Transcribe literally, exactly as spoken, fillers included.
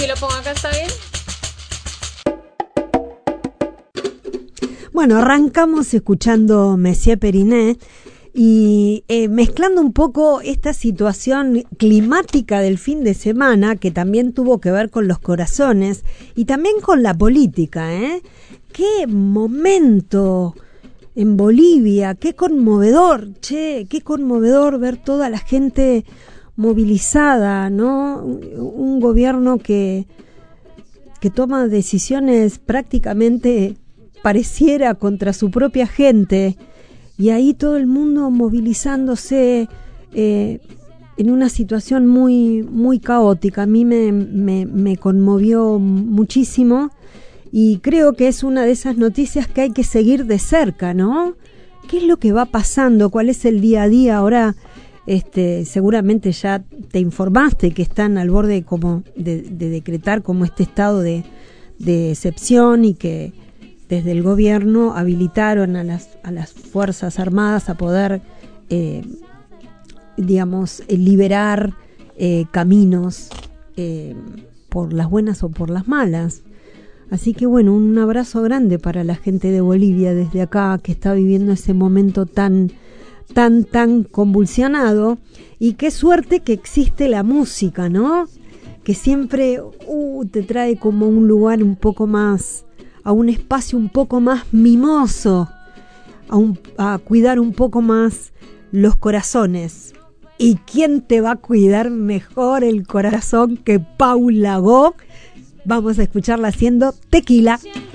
Si lo pongo acá, ¿está bien? Bueno, arrancamos escuchando Messier Periné y eh, mezclando un poco esta situación climática del fin de semana, que también tuvo que ver con los corazones y también con la política, ¿eh? ¡Qué momento en Bolivia! ¡Qué conmovedor! Che, qué conmovedor ver toda la gente movilizada, ¿no? Un gobierno que, que toma decisiones prácticamente pareciera contra su propia gente, y ahí todo el mundo movilizándose eh, en una situación muy muy caótica. A mí me, me, me conmovió muchísimo y creo que es una de esas noticias que hay que seguir de cerca, ¿no? ¿Qué es lo que va pasando? ¿Cuál es el día a día? Ahora este, seguramente ya te informaste que están al borde como de, de decretar como este estado de, de excepción, y que desde el gobierno habilitaron a las, a las Fuerzas Armadas a poder, eh, digamos, eh, liberar eh, caminos eh, por las buenas o por las malas. Así que bueno, un abrazo grande para la gente de Bolivia desde acá, que está viviendo ese momento tan, tan, tan convulsionado. Y qué suerte que existe la música, ¿no? Que siempre uh, te trae como un lugar un poco más, a un espacio un poco más mimoso, a, un, a cuidar un poco más los corazones. ¿Y quién te va a cuidar mejor el corazón que Paula Go? Vamos a escucharla haciendo Tequila.